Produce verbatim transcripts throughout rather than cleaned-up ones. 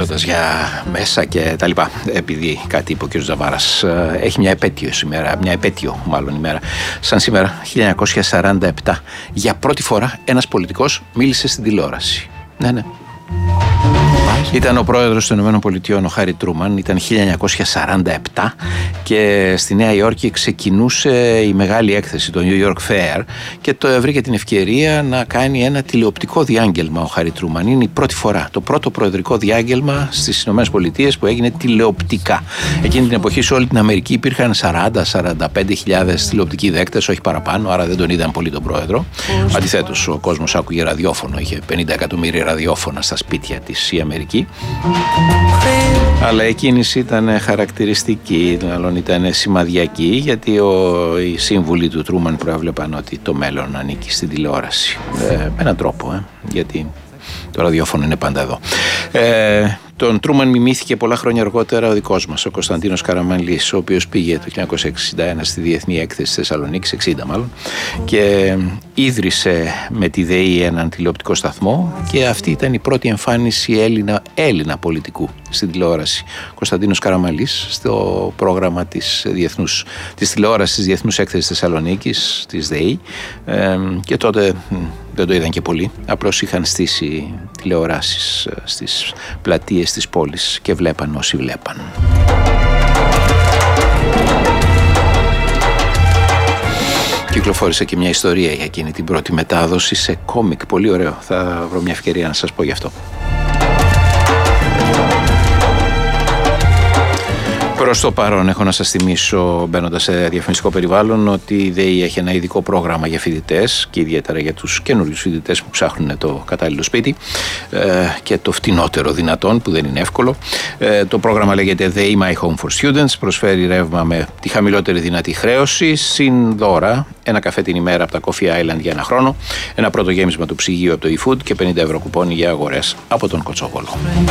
μιλώντας για μέσα και τα λοιπά, επειδή κάτι είπε ο κ. Ζαβάρας, έχει μια επέτειο σήμερα, μια επέτειο μάλλον ημέρα, σαν σήμερα χίλια εννιακόσια σαράντα επτά, για πρώτη φορά ένας πολιτικός μίλησε στην τηλεόραση. Ναι, ναι. Ήταν ο πρόεδρος των Ηνωμένων Πολιτειών, ο Χάρι Τρούμαν, ήταν χίλια εννιακόσια σαράντα επτά και στη Νέα Υόρκη ξεκινούσε η μεγάλη έκθεση, το New York Fair, και το βρήκε την ευκαιρία να κάνει ένα τηλεοπτικό διάγγελμα ο Χάρι Τρούμαν. Είναι η πρώτη φορά, το πρώτο προεδρικό διάγγελμα στις Ηνωμένες Πολιτείες που έγινε τηλεοπτικά. Εκείνη την εποχή σε όλη την Αμερική υπήρχαν σαράντα με σαράντα πέντε χιλιάδες τηλεοπτικοί δέκτες, όχι παραπάνω, άρα δεν τον είδαν πολύ τον πρόεδρο. Αντιθέτως, ο κόσμος άκουγε ραδιόφωνο, είχε πενήντα εκατομμύρια ραδιόφωνα στα σπίτια της η Αμερική. Αλλά η κίνηση ήταν χαρακτηριστική, μάλλον ήταν σημαδιακή, γιατί ο, οι σύμβουλοι του Τρούμαν προέβλεπαν ότι το μέλλον ανήκει στην τηλεόραση. Ε, με έναν τρόπο, ε, γιατί το ραδιόφωνο είναι πάντα εδώ. Ε, τον Τρούμαν μιμήθηκε πολλά χρόνια αργότερα ο δικός μας, ο Κωνσταντίνος Καραμανλής, ο οποίος πήγε το χίλια εννιακόσια εξήντα ένα στη Διεθνή Έκθεση Θεσσαλονίκης, εξήντα μάλλον, και ίδρυσε με τη ΔΕΗ έναν τηλεοπτικό σταθμό, και αυτή ήταν η πρώτη εμφάνιση Έλληνα, Έλληνα πολιτικού στην τηλεόραση. Ο Κωνσταντίνος Καραμανλής στο πρόγραμμα της, διεθνούς, της τηλεόρασης της Διεθνούς Έκθεσης Θεσσαλονίκης, της ΔΕΗ, ε, και τότε δεν το είδαν και πολλοί, απλώς είχαν στήσει τηλεοράσεις στις πλατείες της πόλης και βλέπαν όσοι βλέπαν. Κυκλοφόρησε και μια ιστορία για εκείνη την πρώτη μετάδοση σε κόμικ, πολύ ωραίο, θα βρω μια ευκαιρία να σας πω γι' αυτό. Προς το παρόν έχω να σας θυμίσω, μπαίνοντας σε διαφημιστικό περιβάλλον, ότι η ΔΕΗ έχει ένα ειδικό πρόγραμμα για φοιτητές και ιδιαίτερα για τους καινούριους φοιτητές που ψάχνουν το κατάλληλο σπίτι ε, και το φτηνότερο δυνατόν, που δεν είναι εύκολο. Ε, το πρόγραμμα λέγεται ΔΕΗ My Home for Students, προσφέρει ρεύμα με τη χαμηλότερη δυνατή χρέωση, συν δώρα, ένα καφέ την ημέρα από τα Coffee Island για ένα χρόνο, ένα πρώτο γέμισμα του ψυγείου από το eFood και πενήντα ευρώ κουπόνι για αγορές από τον Κοτσόβολο.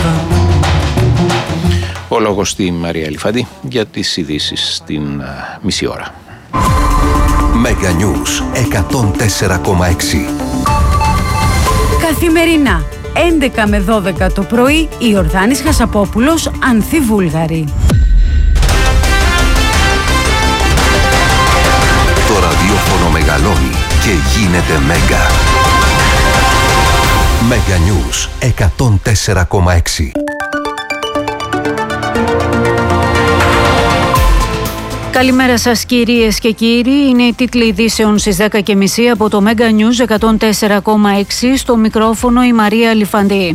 Ο λόγος στη Μαρία Ελιφαντή για τις ειδήσεις στην uh, μισή ώρα. Mega News εκατόν τέσσερα κόμμα έξι. Καθημερινά έντεκα με δώδεκα το πρωί, Ιορδάνης Χασαπόπουλος, Ανθή Βούλγαρη. Το ραδιόφωνο μεγαλώνει και γίνεται Μέγα. Mega News εκατόν τέσσερα κόμμα έξι. Καλημέρα σας κυρίες και κύριοι, είναι οι τίτλοι ειδήσεων στις δέκα και μισή από το Mega News εκατόν τέσσερα κόμμα έξι, στο μικρόφωνο η Μαρία Αλιφαντή.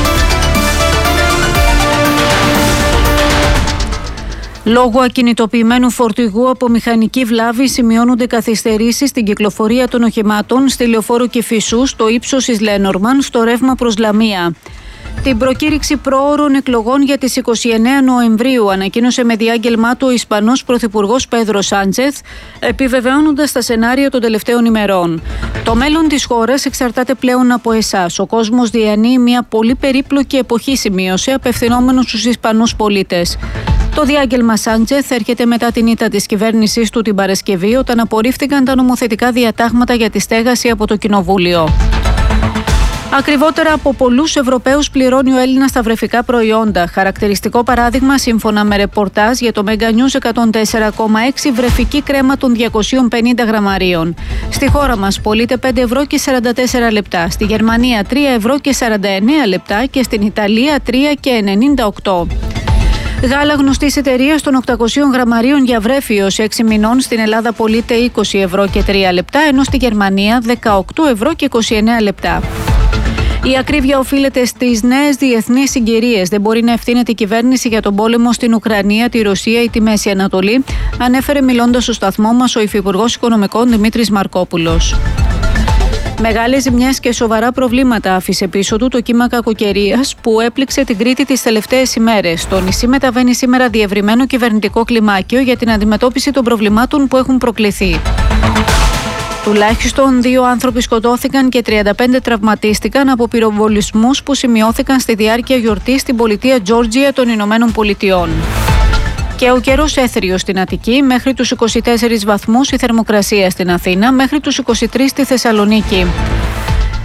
Λόγω ακινητοποιημένου φορτηγού από μηχανική βλάβη σημειώνονται καθυστερήσεις στην κυκλοφορία των οχημάτων στη λεωφόρο Κηφισού στο ύψος της Λένορμαν στο ρεύμα προς Λαμία. Την προκήρυξη προώρων εκλογών για τις είκοσι εννέα Νοεμβρίου ανακοίνωσε με διάγγελμά του ο Ισπανός Πρωθυπουργός Πέδρο Σάντσεθ, επιβεβαιώνοντας τα σενάρια των τελευταίων ημερών. Το μέλλον της χώρας εξαρτάται πλέον από εσάς. Ο κόσμος διανύει μια πολύ περίπλοκη εποχή, σημείωσε, απευθυνόμενος στους Ισπανούς πολίτες. Το διάγγελμα Σάντσεθ έρχεται μετά την ήττα της κυβέρνησής του την Παρασκευή, όταν απορρίφθηκαν τα νομοθετικά διατάγματα για τη στέγαση από το Κοινοβούλιο. Ακριβότερα από πολλούς Ευρωπαίους πληρώνει ο Έλληνας τα βρεφικά προϊόντα. Χαρακτηριστικό παράδειγμα, σύμφωνα με ρεπορτάζ για το Mega News εκατόν τέσσερα κόμμα έξι, βρεφική κρέμα των διακόσια πενήντα γραμμαρίων. Στη χώρα μας πωλείται πέντε ευρώ και σαράντα τέσσερα λεπτά, στη Γερμανία τρία ευρώ και σαράντα εννέα λεπτά και στην Ιταλία τρία και ενενήντα οκτώ. Γάλα γνωστής εταιρείας των οκτακόσια γραμμαρίων για βρέφη ως έξι μηνών στην Ελλάδα πωλείται είκοσι ευρώ και τρία λεπτά, ενώ στη Γερμανία δεκαοκτώ ευρώ και είκοσι εννέα λεπτά. Η ακρίβεια οφείλεται στις νέες διεθνείς συγκυρίες. Δεν μπορεί να ευθύνεται η κυβέρνηση για τον πόλεμο στην Ουκρανία, τη Ρωσία ή τη Μέση Ανατολή, ανέφερε μιλώντας στο σταθμό μας ο Υφυπουργός Οικονομικών Δημήτρης Μαρκόπουλος. Μεγάλες ζημιές και σοβαρά προβλήματα άφησε πίσω του το κύμα κακοκαιρίας που έπληξε την Κρήτη τις τελευταίες ημέρες. Στο νησί μεταβαίνει σήμερα διευρυμένο κυβερνητικό κλιμάκιο για την αντιμετώπιση των προβλημάτων που έχουν προκληθεί. Τουλάχιστον δύο άνθρωποι σκοτώθηκαν και τριάντα πέντε τραυματίστηκαν από πυροβολισμούς που σημειώθηκαν στη διάρκεια γιορτής στην πολιτεία Τζόρτζια των Ηνωμένων Πολιτειών. Και ο καιρός έθριος στην Αττική, μέχρι τους είκοσι τέσσερις βαθμούς η θερμοκρασία στην Αθήνα, μέχρι τους είκοσι τρεις στη Θεσσαλονίκη.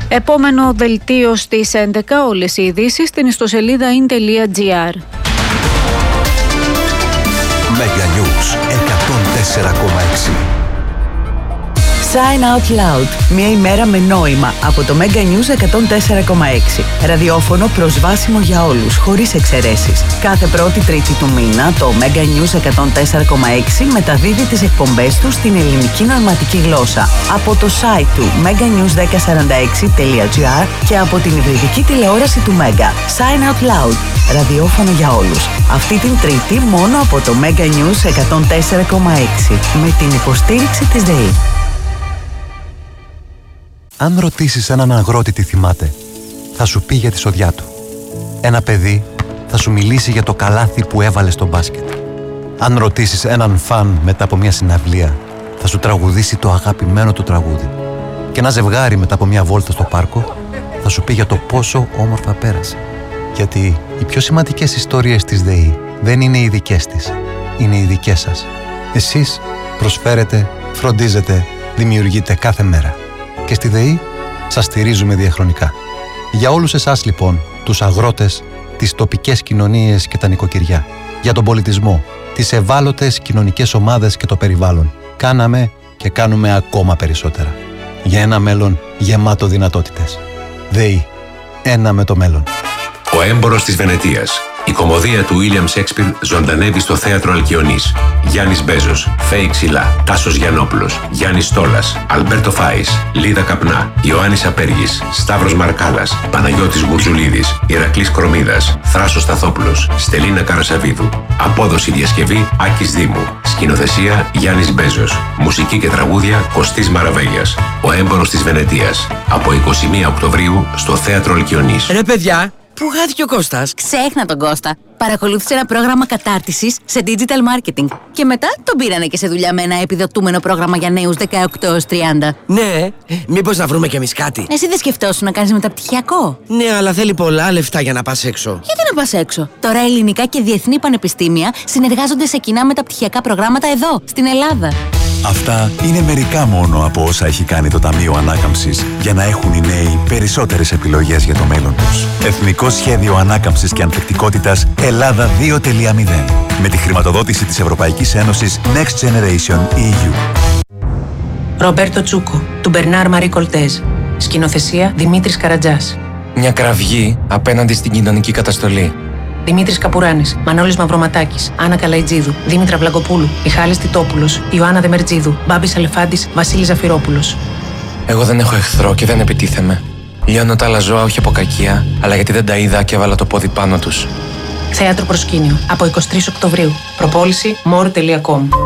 Επόμενο δελτίο στις έντεκα, όλες οι ειδήσεις στην ιστοσελίδα in τελεία gr. Mega News εκατόν τέσσερα κόμμα έξι. Sign Out Loud. Μια ημέρα με νόημα από το Mega News εκατόν τέσσερα κόμμα έξι. Ραδιόφωνο προσβάσιμο για όλους, χωρίς εξαιρέσεις. Κάθε πρώτη τρίτη του μήνα το Mega News εκατόν τέσσερα κόμμα έξι μεταδίδει τις εκπομπές του στην ελληνική νοηματική γλώσσα από το site του mega news δέκα σαράντα έξι τελεία gr και από την υβριδική τηλεόραση του Mega. Sign Out Loud. Ραδιόφωνο για όλους. Αυτή την τρίτη μόνο από το Mega News εκατόν τέσσερα κόμμα έξι με την υποστήριξη της ΔΕΗ. Αν ρωτήσεις έναν αγρότη τι θυμάται, θα σου πει για τη σοδιά του. Ένα παιδί θα σου μιλήσει για το καλάθι που έβαλε στο μπάσκετ. Αν ρωτήσεις έναν φαν μετά από μια συναυλία, θα σου τραγουδήσει το αγαπημένο του τραγούδι. Και ένα ζευγάρι μετά από μια βόλτα στο πάρκο, θα σου πει για το πόσο όμορφα πέρασε. Γιατί οι πιο σημαντικές ιστορίες της ΔΕΗ δεν είναι οι δικές της, είναι οι δικές σας. Εσείς προσφέρετε, φροντίζετε, δημιουργείτε κάθε μέρα. Και στη ΔΕΗ σας στηρίζουμε διαχρονικά. Για όλους εσάς λοιπόν, τους αγρότες, τις τοπικές κοινωνίες και τα νοικοκυριά, για τον πολιτισμό, τις ευάλωτες κοινωνικές ομάδες και το περιβάλλον, κάναμε και κάνουμε ακόμα περισσότερα. Για ένα μέλλον γεμάτο δυνατότητες. ΔΕΗ. Ένα με το μέλλον. Ο έμπορος της Βενετίας. Η κωμωδία του William Shakespeare ζωντανεύει στο θέατρο Αλκιονής. Γιάννης Μπέζος, Φέη Ξυλά, Τάσος Γιαννόπουλος, Γιάννης Στόλας, Αλμπέρτο Φάης, Λίδα Καπνά, Ιωάννης Απέργης, Σταύρος Μαρκάλας, Παναγιώτης Γουρζουλίδης, Ηρακλής Κρομίδας, Θράσος Σταθόπουλος, Στελίνα Καρασαβίδου. Απόδοση διασκευή Άκης Δήμου. Σκηνοθεσία Γιάννης Μπέζος. Μουσική και τραγούδια Κωστής Μαραβέλιας. Ο έμπορος της Βενετίας. Από είκοσι μία Οκτωβρίου στο θέατρο Αλκιονής. Ρε παιδιά! Πού χάθηκε ο Κώστας? Ξέχνα τον Κώστα. Παρακολούθησε ένα πρόγραμμα κατάρτισης σε digital marketing. Και μετά τον πήρανε και σε δουλειά με ένα επιδοτούμενο πρόγραμμα για νέους δεκαοκτώ έως τριάντα. Ναι, μήπως να βρούμε κι εμείς κάτι? Εσύ δεν σκεφτόσουν να κάνεις μεταπτυχιακό? Ναι, αλλά θέλει πολλά λεφτά για να πας έξω. Γιατί να πας έξω? Τώρα ελληνικά και διεθνή πανεπιστήμια συνεργάζονται σε κοινά μεταπτυχιακά προγράμματα εδώ, στην Ελλάδα. Αυτά είναι μερικά μόνο από όσα έχει κάνει το Ταμείο Ανάκαμψης για να έχουν οι νέοι περισσότερες επιλογές για το μέλλον τους. Εθνικό Σχέδιο Ανάκαμψης και Ανθεκτικότητας Ελλάδα δύο τελεία μηδέν με τη χρηματοδότηση της Ευρωπαϊκής Ένωσης Next Generation ι γιου. Ρομπέρτο Τσούκο, του Μπερνάρ Μαρί Κολτέζ. Σκηνοθεσία Δημήτρης Καρατζάς. Μια κραυγή απέναντι στην κοινωνική καταστολή. Δημήτρης Καπουράνης, Μανώλης Μαυροματάκης, Άννα Καλαϊτζίδου, Δήμητρα Βλαγκοπούλου, Μιχάλης Τιτόπουλος, Ιωάννα Δεμερτζίδου, Μπάμπης Αλεφάντης, Βασίλης Ζαφυρόπουλος. Εγώ δεν έχω εχθρό και δεν επιτίθεμαι. Λιώνω τα άλλα ζώα όχι από κακία, αλλά γιατί δεν τα είδα και έβαλα το πόδι πάνω τους. Θέατρο Προσκήνιο, από εικοστή τρίτη Οκτωβρίου. Προπόληση more τελεία com.